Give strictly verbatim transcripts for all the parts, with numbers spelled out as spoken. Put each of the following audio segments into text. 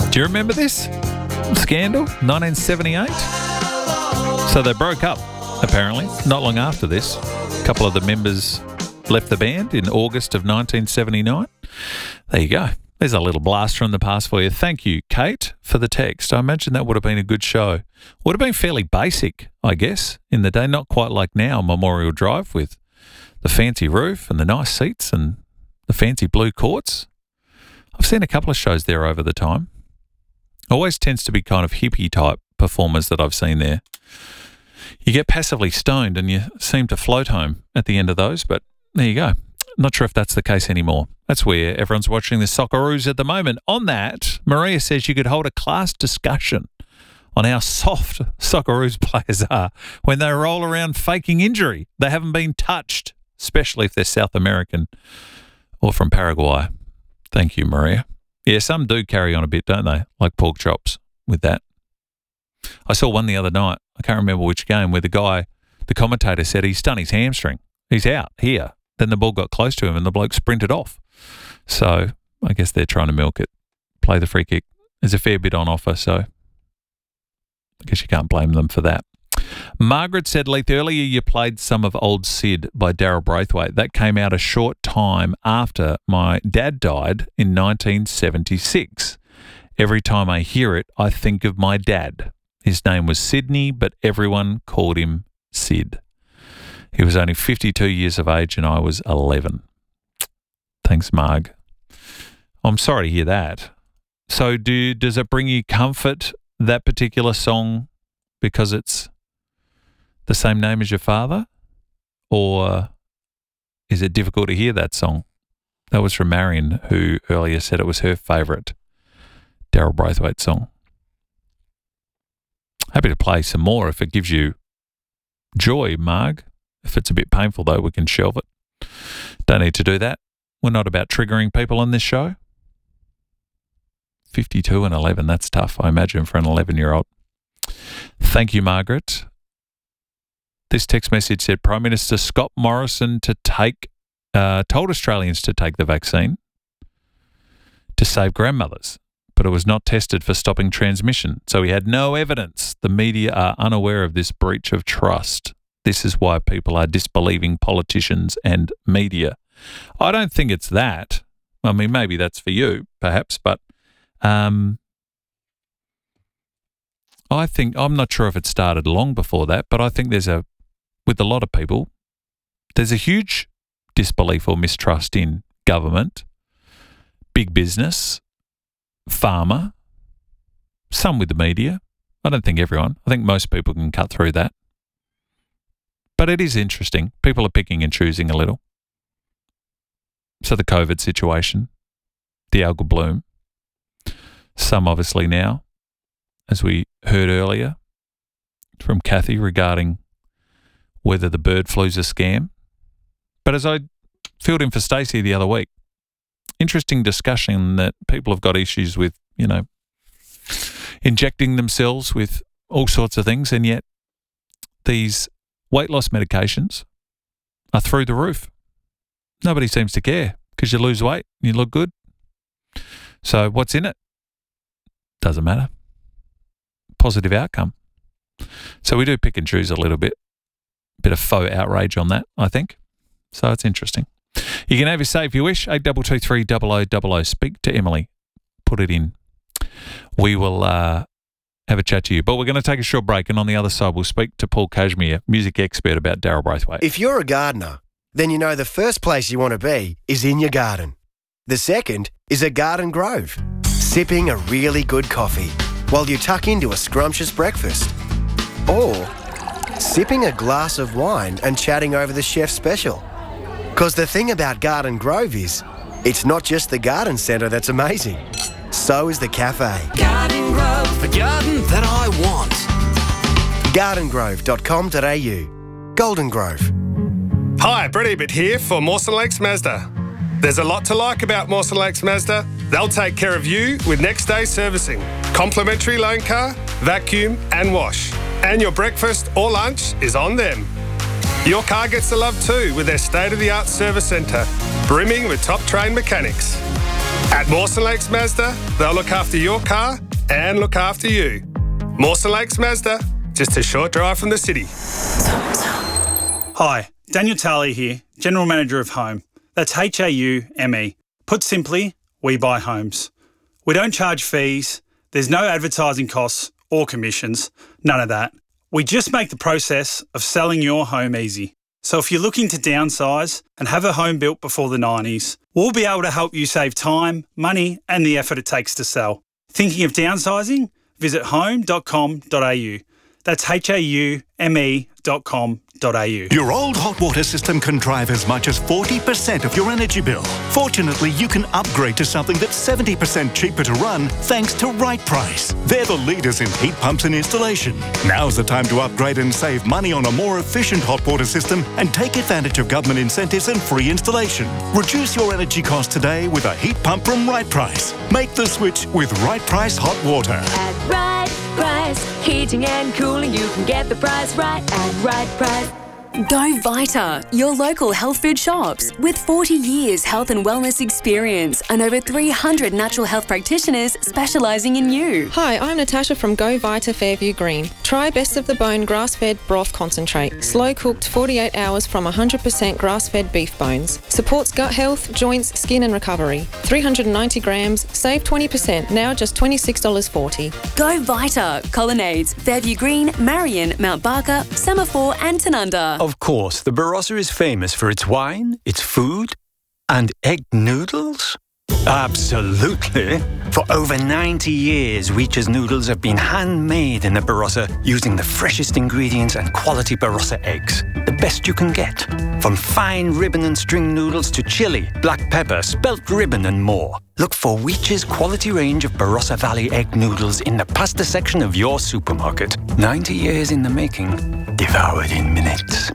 Do you remember this scandal? nineteen seventy-eight? So they broke up, apparently, not long after this. A couple of the members left the band in August of nineteen seventy-nine. There you go. There's a little blast from the past for you. Thank you, Kate, for the text. I imagine that would have been a good show. Would have been fairly basic, I guess, in the day. Not quite like now, Memorial Drive, with the fancy roof and the nice seats and the fancy blue courts. I've seen a couple of shows there over the time. Always tends to be kind of hippie-type performers that I've seen there. You get passively stoned and you seem to float home at the end of those, but there you go. Not sure if that's the case anymore. That's where everyone's watching the Socceroos at the moment. On that, Maria says you could hold a class discussion on how soft Socceroos players are when they roll around faking injury. They haven't been touched, especially if they're South American or from Paraguay. Thank you, Maria. Yeah, some do carry on a bit, don't they? Like pork chops with that. I saw one the other night. I can't remember which game, where the guy, the commentator said he's done his hamstring. He's out here. Then the ball got close to him and the bloke sprinted off. So I guess they're trying to milk it. Play the free kick. There's a fair bit on offer, so I guess you can't blame them for that. Margaret said, Leith, earlier you played some of Old Sid by Daryl Braithwaite. That came out a short time after my dad died in nineteen seventy-six. Every time I hear it, I think of my dad. His name was Sydney, but everyone called him Sid. He was only fifty-two years of age and I was eleven. Thanks, Marg. I'm sorry to hear that. So do does it bring you comfort, that particular song, because it's the same name as your father? Or is it difficult to hear that song? That was from Marion, who earlier said it was her favourite Daryl Braithwaite song. Happy to play some more if it gives you joy, Marg. If it's a bit painful, though, we can shelve it. Don't need to do that. We're not about triggering people on this show. fifty-two and eleven, that's tough, I imagine, for an eleven-year-old. Thank you, Margaret. This text message said, Prime Minister Scott Morrison to take, uh, told Australians to take the vaccine to save grandmothers, but it was not tested for stopping transmission, so he had no evidence. The media are unaware of this breach of trust. This is why people are disbelieving politicians and media. I don't think it's that. I mean, maybe that's for you, perhaps, but um, I think, I'm not sure if it started long before that, but I think there's a, with a lot of people, there's a huge disbelief or mistrust in government, big business, pharma, some with the media. I don't think everyone. I think most people can cut through that. But it is interesting. People are picking and choosing a little. So the COVID situation, the algal bloom, some obviously now, as we heard earlier from Kathy regarding whether the bird flu's a scam. But as I filled in for Stacey the other week, interesting discussion that people have got issues with, you know, injecting themselves with all sorts of things, and yet these weight loss medications are through the roof. Nobody seems to care because you lose weight and you look good. So what's in it? Doesn't matter. Positive outcome. So we do pick and choose a little bit. Bit of faux outrage on that, I think. So it's interesting. You can have your say if you wish. eight two two three zero zero zero zero. Speak to Emily. Put it in. We will uh, have a chat to you. But we're going to take a short break, and on the other side we'll speak to Paul Cashmere, music expert, about Daryl Braithwaite. If you're a gardener, then you know the first place you want to be is in your garden. The second is a garden grove, sipping a really good coffee while you tuck into a scrumptious breakfast. Or sipping a glass of wine and chatting over the chef's special. Because the thing about Garden Grove is, it's not just the garden centre that's amazing. So is the cafe. Garden Grove, a garden that I want. garden grove dot com dot a u. Golden Grove. Hi, Brett Ebert here for Mawson Lakes Mazda. There's a lot to like about Mawson Lakes Mazda. They'll take care of you with next day servicing, complimentary loan car, vacuum and wash. And your breakfast or lunch is on them. Your car gets the love too with their state-of-the-art service centre, brimming with top-trained mechanics. At Mawson Lakes Mazda, they'll look after your car and look after you. Mawson Lakes Mazda, just a short drive from the city. Hi, Daniel Talley here, General Manager of Home. That's H A U M E. Put simply, we buy homes. We don't charge fees, there's no advertising costs or commissions, none of that. We just make the process of selling your home easy. So if you're looking to downsize and have a home built before the nineties, we'll be able to help you save time, money and the effort it takes to sell. Thinking of downsizing? Visit home dot com dot a u. That's H A U M E dot com dot a u. Your old hot water system can drive as much as forty percent of your energy bill. Fortunately, you can upgrade to something that's seventy percent cheaper to run thanks to Right Price. They're the leaders in heat pumps and installation. Now's the time to upgrade and save money on a more efficient hot water system and take advantage of government incentives and free installation. Reduce your energy costs today with a heat pump from Right Price. Make the switch with Right Price Hot Water. At Right Price, heating and cooling, you can get the price right at Right Price. Go Vita, your local health food shops. With forty years health and wellness experience and over three hundred natural health practitioners specialising in you. Hi, I'm Natasha from Go Vita Fairview Green. Try Best of the Bone grass-fed broth concentrate. Slow-cooked forty-eight hours from one hundred percent grass-fed beef bones. Supports gut health, joints, skin and recovery. three hundred ninety grams, save twenty percent, now just twenty-six dollars forty. Go Vita, Colonnades, Fairview Green, Marion, Mount Barker, Semaphore and Tanunda. Of course, the Barossa is famous for its wine, its food, and egg noodles. Absolutely. For over ninety years, Weech's noodles have been handmade in the Barossa using the freshest ingredients and quality Barossa eggs. The best you can get. From fine ribbon and string noodles to chili, black pepper, spelt ribbon and more. Look for Weech's quality range of Barossa Valley egg noodles in the pasta section of your supermarket. ninety years in the making, devoured in minutes.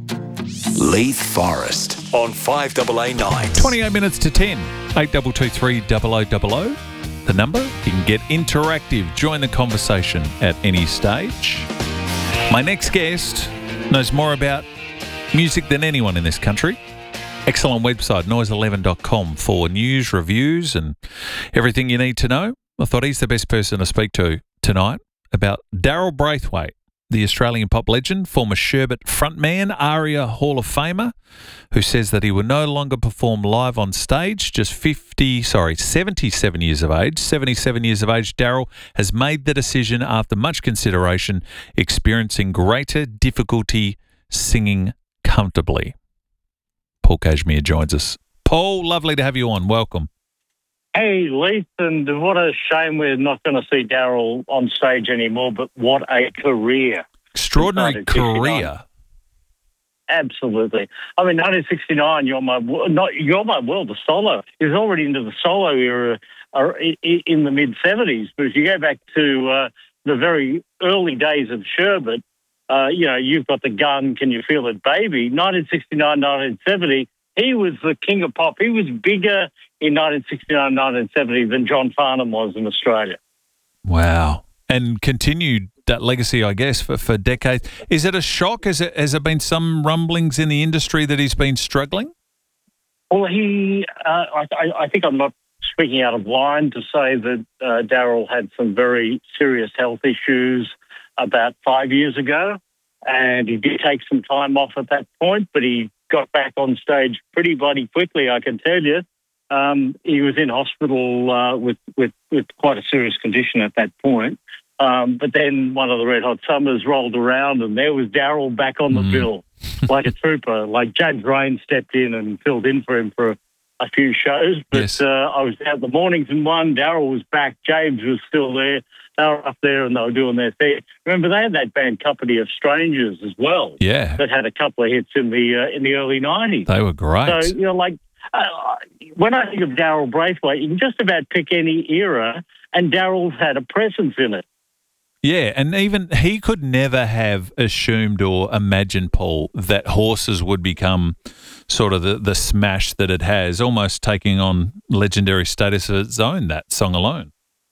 Leith Forest on five A A nine. twenty-eight minutes to ten. eight two two three double oh double oh. The number. You can get interactive. Join the conversation at any stage. My next guest knows more about music than anyone in this country. Excellent website, noise eleven dot com, for news, reviews and everything you need to know. I thought he's the best person to speak to tonight about Daryl Braithwaite, the Australian pop legend, former Sherbet frontman, ARIA Hall of Famer, who says that he will no longer perform live on stage. Just fifty, sorry, seventy-seven years of age. seventy-seven years of age, Daryl has made the decision after much consideration, experiencing greater difficulty singing comfortably. Paul Cashmere joins us. Paul, lovely to have you on. Welcome. Hey, Leith, and what a shame we're not going to see Daryl on stage anymore, but what a career. Extraordinary career. Absolutely. I mean, nineteen sixty-nine, You're My, not, You're My World, the solo. He was already into the solo era uh, in the mid-seventies, but if you go back to uh, the very early days of Sherbet, uh, you know, You've Got the Gun, Can You Feel It, Baby, nineteen sixty-nine, nineteen seventy, he was the king of pop. He was bigger in nineteen sixty-nine, nineteen seventy than John Farnham was in Australia. Wow. And continued that legacy, I guess, for, for decades. Is it a shock? Has, it, has there been some rumblings in the industry that he's been struggling? Well, he, uh, I, I think I'm not speaking out of line to say that uh, Daryl had some very serious health issues about five years ago, and he did take some time off at that point, but he got back on stage pretty bloody quickly, I can tell you. Um, he was in hospital uh, with, with, with quite a serious condition at that point. Um, but then one of the Red Hot Summers rolled around and there was Daryl back on the mm. bill like a trooper. Like James Rain stepped in and filled in for him for a, a few shows. But yes. uh, I was out the mornings and one, Daryl was back, James was still there. They were up there and they were doing their thing. Remember, they had that band Company of Strangers as well. Yeah. That had a couple of hits in the uh, in the early nineties. They were great. So, you know, like, uh, when I think of Daryl Braithwaite, you can just about pick any era, and Daryl's had a presence in it. Yeah, and even he could never have assumed or imagined, Paul, that Horses would become sort of the, the smash that it has, almost taking on legendary status of its own, that song alone.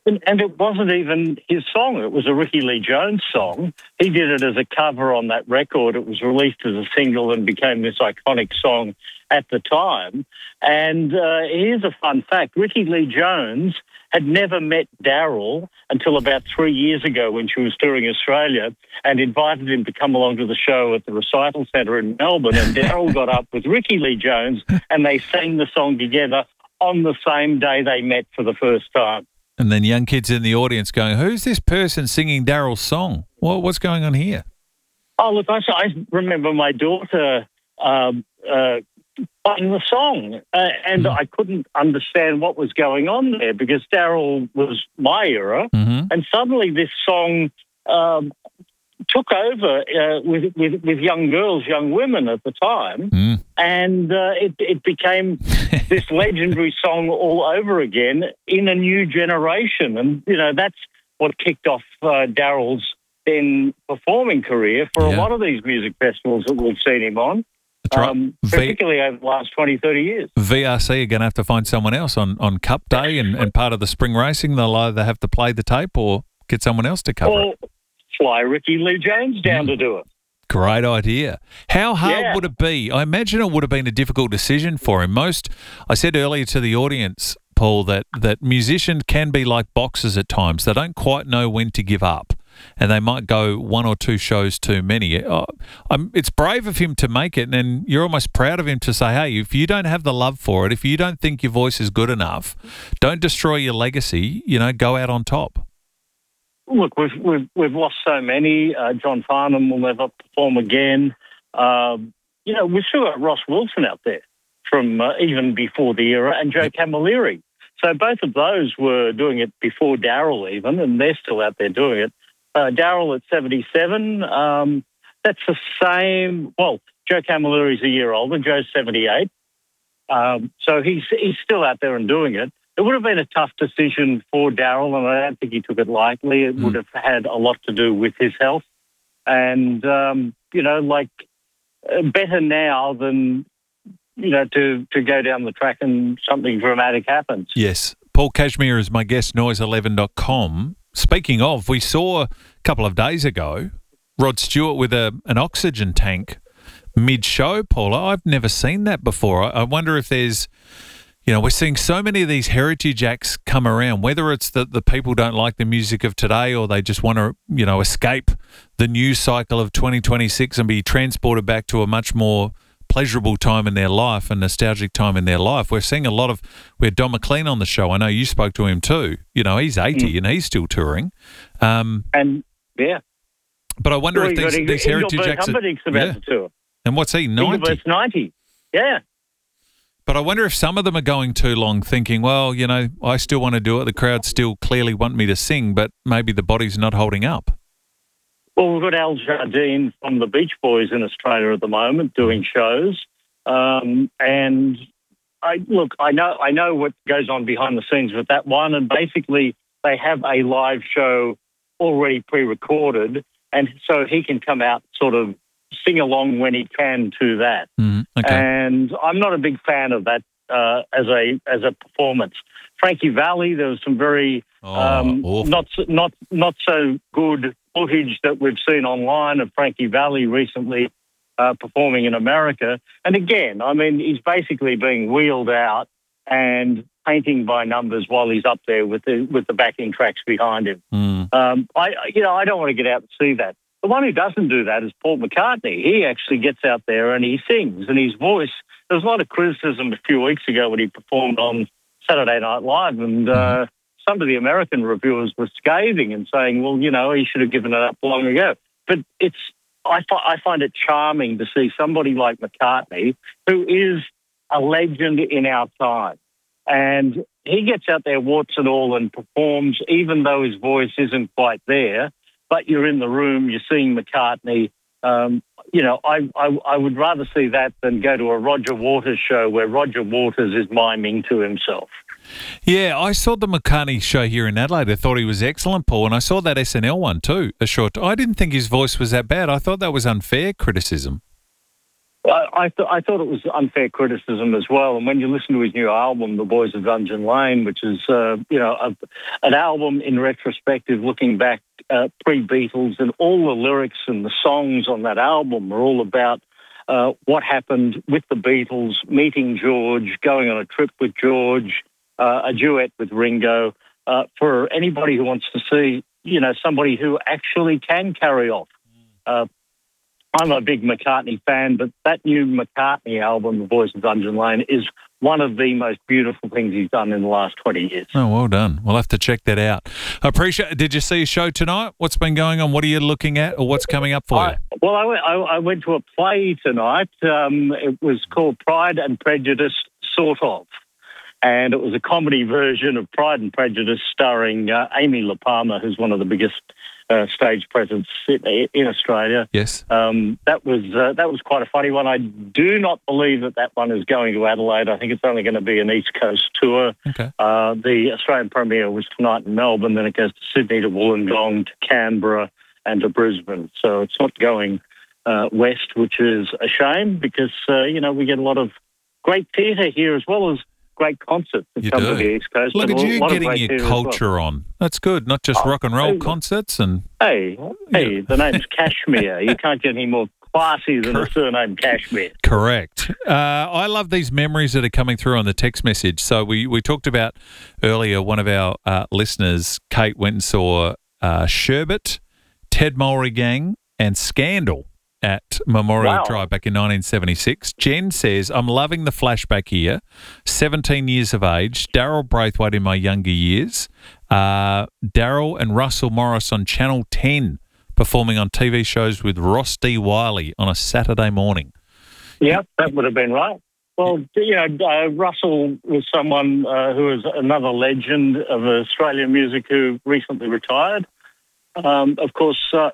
And, and it wasn't even his song. It was a Ricky Lee Jones song. He did it as a cover on that record. It was released as a single and became this iconic song at the time. And uh, here's a fun fact. Ricky Lee Jones had never met Daryl until about three years ago when she was touring Australia, and invited him to come along to the show at the Recital Centre in Melbourne. And Daryl got up with Ricky Lee Jones and they sang the song together on the same day they met for the first time. And then young kids in the audience going, who's this person singing Daryl's song? What, what's going on here? Oh, look, I, I remember my daughter um, uh, playing the song, uh, and mm. I couldn't understand what was going on there because Daryl was my era, mm-hmm. and suddenly this song um, took over uh, with, with with young girls, young women at the time, mm. and uh, it, it became this legendary song all over again in a new generation. And, you know, that's what kicked off uh, Daryl's then performing career for yeah. a lot of these music festivals that we've seen him on, right. um, v- particularly over the last twenty, thirty years. V R C are going to have to find someone else on, on Cup Day and, and part of the spring racing. They'll either have to play the tape or get someone else to cover or it. Fly Ricky Lee Jones down mm. to do it. Great idea. How hard Yeah. would it be? I imagine it would have been a difficult decision for him. Most, I said earlier to the audience, Paul, that, that musicians can be like boxers at times. They don't quite know when to give up, and they might go one or two shows too many. Uh, I'm, it's brave of him to make it, and you're almost proud of him to say, hey, if you don't have the love for it, if you don't think your voice is good enough, don't destroy your legacy, you know, go out on top. Look, we've we've we've lost so many. Uh, John Farnham will never perform again. Um, you know, we've still got Ross Wilson out there from uh, even before the era, and Joe Camilleri. So both of those were doing it before Daryl even, and they're still out there doing it. Uh, Daryl at seventy-seven, um, that's the same. Well, Joe Camilleri's a year older. Joe's seventy-eight. Um, so he's he's still out there and doing it. It would have been a tough decision for Daryl, and I don't think he took it lightly. It mm. would have had a lot to do with his health. And, um, you know, like, uh, better now than, you know, to, to go down the track and something dramatic happens. Yes. Paul Cashmere is my guest, noise eleven dot com. Speaking of, we saw a couple of days ago Rod Stewart with a an oxygen tank mid-show, Paula. I've never seen that before. I, I wonder if there's... You know, we're seeing so many of these heritage acts come around, whether it's that the people don't like the music of today or they just want to, you know, escape the news cycle of twenty twenty-six and be transported back to a much more pleasurable time in their life and nostalgic time in their life. We're seeing a lot of, we had Don McLean on the show. I know you spoke to him too. You know, he's eighty mm. and he's still touring. Um, and, yeah. But I wonder well, if these, these heritage acts are, about yeah. to tour. And what's he, ninety? Inglebert's ninety, yeah. But I wonder if some of them are going too long thinking, well, you know, I still want to do it. The crowd still clearly want me to sing, but maybe the body's not holding up. Well, we've got Al Jardine from the Beach Boys in Australia at the moment doing shows. Um, and I look, I know I know what goes on behind the scenes with that one. And basically they have a live show already pre-recorded. And so he can come out sort of sing along when he can to that. Mm, okay. And I'm not a big fan of that uh, as a as a performance. Frankie Valli, there was some very oh, um, not not not so good footage that we've seen online of Frankie Valli recently uh, performing in America. And again, I mean, he's basically being wheeled out and painting by numbers while he's up there with the with the backing tracks behind him. Mm. Um, I you know I don't want to get out and see that. The one who doesn't do that is Paul McCartney. He actually gets out there and he sings, and his voice, there was a lot of criticism a few weeks ago when he performed on Saturday Night Live, and uh, some of the American reviewers were scathing and saying, well, you know, he should have given it up long ago. But it's I, fi- I find it charming to see somebody like McCartney, who is a legend in our time, and he gets out there warts and all and performs, even though his voice isn't quite there. But you're in the room, you're seeing McCartney. Um, you know, I, I I would rather see that than go to a Roger Waters show where Roger Waters is miming to himself. Yeah, I saw the McCartney show here in Adelaide. I thought he was excellent, Paul, and I saw that S N L one too, a short. I didn't think his voice was that bad. I thought that was unfair criticism. I, I, th- I thought it was unfair criticism as well. And when you listen to his new album, The Boys of Dungeon Lane, which is, uh, you know, a, an album in retrospective, looking back uh, pre-Beatles, and all the lyrics and the songs on that album are all about uh, what happened with the Beatles, meeting George, going on a trip with George, uh, a duet with Ringo. Uh, for anybody who wants to see, you know, somebody who actually can carry off. Uh, I'm a big McCartney fan, but that new McCartney album, The Boys of Dungeon Lane, is one of the most beautiful things he's done in the last twenty years. Oh, well done. We'll have to check that out. I appreciate it. Did you see a show tonight? What's been going on? What are you looking at, or what's coming up for I, you? Well, I went, I, I went to a play tonight. Um, it was called Pride and Prejudice, sort of. And it was a comedy version of Pride and Prejudice starring uh, Amy La Palmer, who's one of the biggest uh, stage presence in, in Australia. Yes. Um, that was uh, that was quite a funny one. I do not believe that that one is going to Adelaide. I think it's only going to be an East Coast tour. Okay. Uh, the Australian premiere was tonight in Melbourne, then it goes to Sydney, to Wollongong, to Canberra and to Brisbane. So it's not going uh, west, which is a shame because, uh, you know, we get a lot of great theatre here as well as great concerts that You come do. to the East Coast. Look and at a you lot of getting great your theatre as well. culture on. That's good. Not just Oh, rock and roll hey, concerts and... Hey, hey, the name's Cashmere. You can't get any more classy than the surname Cashmere. Correct. Uh, I love these memories that are coming through on the text message. So we, we talked about earlier, one of our uh, listeners, Kate, went and saw uh, Sherbet, Ted Mulry Gang and Scandal at Memorial Wow. Drive back in nineteen seventy-six. Jen says, I'm loving the flashback here. seventeen years of age, Daryl Braithwaite in my younger years, uh, Daryl and Russell Morris on Channel ten performing on T V shows with Ross D. Wiley on a Saturday morning. Yep, that would have been right. Well, you know, uh, Russell was someone uh, who is another legend of Australian music who recently retired. Um, of course, uh,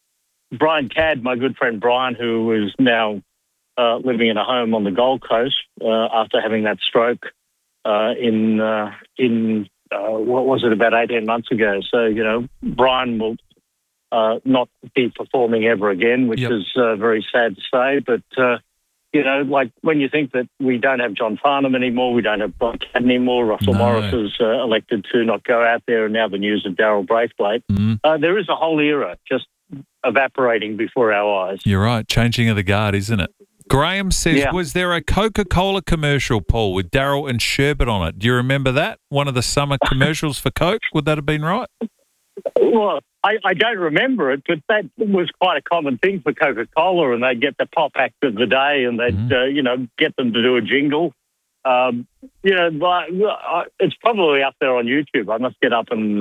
Brian Cadd, my good friend Brian, who is now uh, living in a home on the Gold Coast uh, after having that stroke uh, in uh, in uh, what was it about eighteen months ago. So you know, Brian will uh, not be performing ever again, which Yep. is uh, very sad to say. But uh, you know, like when you think that we don't have John Farnham anymore, we don't have Brian Cadd anymore, Russell No. Morris is uh, elected to not go out there, and now the news of Daryl Braithwaite. Mm. Uh, there is a whole era just evaporating before our eyes. You're right. Changing of the guard, isn't it? Graham says, Yeah. was there a Coca-Cola commercial, Paul, with Daryl and Sherbet on it? Do you remember that? One of the summer commercials for Coke? Would that have been right? Well, I, I don't remember it, but that was quite a common thing for Coca-Cola, and they'd get the pop act of the day, and they'd Mm-hmm. uh, you know get them to do a jingle. Um, you know, but, uh, it's probably up there on YouTube. I must get up and